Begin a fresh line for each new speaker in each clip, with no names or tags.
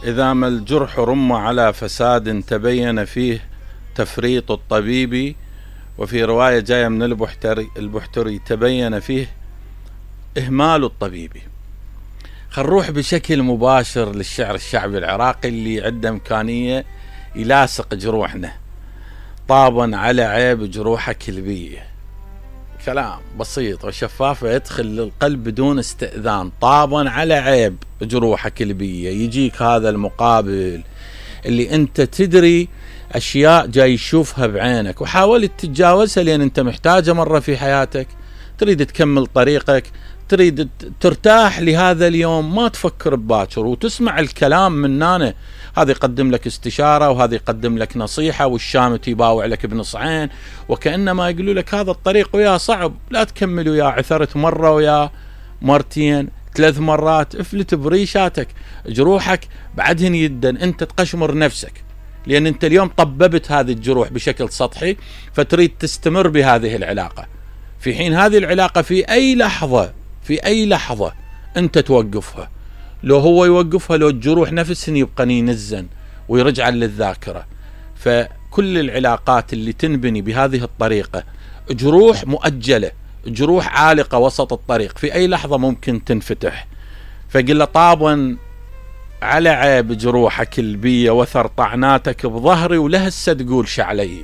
إذا ما الجرح رم على فساد تبين فيه تفريط الطبيب، وفي رواية جاية من البحتري تبين فيه إهمال الطبيب. خل نروح بشكل مباشر للشعر الشعبي العراقي اللي عنده إمكانية يلاصق جروحنا. طابا على عيب جروحك البية، كلام بسيط وشفاف يدخل للقلب بدون استئذان. طابا على عيب جروحك البية، يجيك هذا المقابل اللي انت تدري اشياء جاي يشوفها بعينك وحاولت تتجاوزها لان انت محتاجة مرة في حياتك، تريد تكمل طريقك، تريد ترتاح لهذا اليوم، ما تفكر بباكر وتسمع الكلام من نانا. هذا يقدم لك استشارة وهذا يقدم لك نصيحة، والشامت يباوع لك بنصعين، وكأنما يقولوا لك هذا الطريق وياه صعب، لا تكمل وياه، عثرت مرة وياه، مرتين، 3 مرات، افلت بريشاتك، جروحك بعدهن يدن، انت تقشمر نفسك لان انت اليوم طببت هذه الجروح بشكل سطحي، فتريد تستمر بهذه العلاقة، في حين هذه العلاقة في اي لحظة انت توقفها، لو هو يوقفها، لو الجروح نفسهن يبقى ينزن ويرجع للذاكرة. فكل العلاقات اللي تنبني بهذه الطريقة جروح مؤجلة، جروح عالقة وسط الطريق، في اي لحظة ممكن تنفتح. فقل له طابا على عيب جروحك البية، وثر طعناتك بظهري، ولهسه تقول شعلي.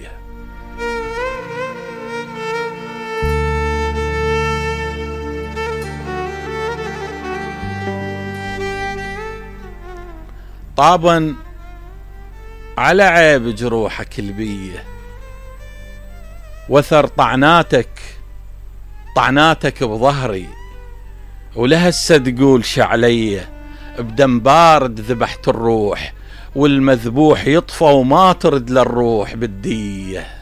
طابا على عيب جروحك البية، وثر طعناتك بظهري، ولهسه تقول شعلية. بدم بارد ذبحت الروح، والمذبوح يطفى وما ترد للروح بالدية.